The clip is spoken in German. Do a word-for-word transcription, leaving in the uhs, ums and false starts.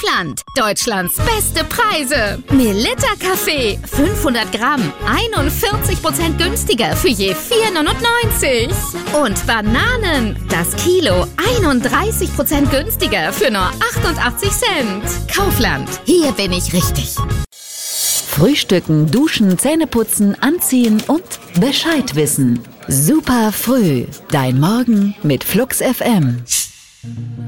Kaufland. Deutschlands beste Preise. Melitta Kaffee, fünfhundert Gramm, einundvierzig Prozent günstiger für je vier neunundneunzig. Und Bananen, das Kilo, einunddreißig Prozent günstiger für nur achtundachtzig Cent. Kaufland, hier bin ich richtig. Frühstücken, duschen, Zähneputzen, anziehen und Bescheid wissen. Super früh. Dein Morgen mit Flux F M.